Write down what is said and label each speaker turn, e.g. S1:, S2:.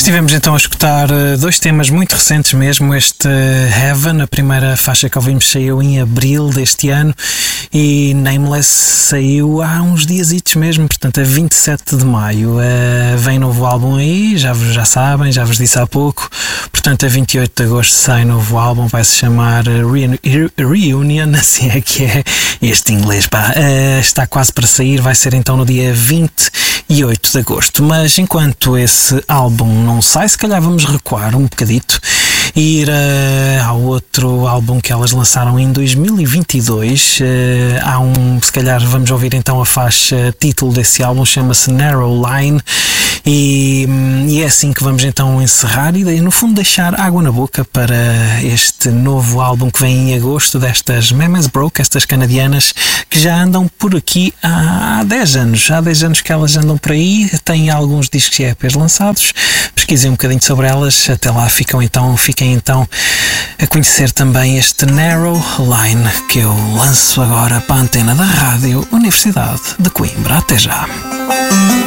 S1: Estivemos então a escutar dois temas muito recentes mesmo. Este Heaven, a primeira faixa que ouvimos, saiu em abril deste ano, e Nameless saiu há uns diasitos mesmo, portanto a 27 de maio. Vem novo álbum aí, já sabem, já vos disse há pouco. Portanto a 28 de agosto sai novo álbum, vai se chamar Reunion, assim é que é. Este inglês, está quase para sair, vai ser então no dia 28 de agosto. Mas enquanto esse álbum não sai, se calhar vamos recuar um bocadito e ir ao outro álbum que elas lançaram em 2022. Se calhar vamos ouvir então a faixa título desse álbum, chama-se Narrow Line, e é assim que vamos então encerrar e no fundo deixar água na boca para este novo álbum que vem em agosto destas Memes Broke, estas canadianas que já andam por aqui há 10 anos. Há 10 anos que elas andam por aí, têm alguns discos e EPs lançados. Pesquisem um bocadinho sobre elas, até lá fiquem então a conhecer também este Narrow Line que eu lanço agora para a antena da Rádio Universidade de Coimbra. Até já.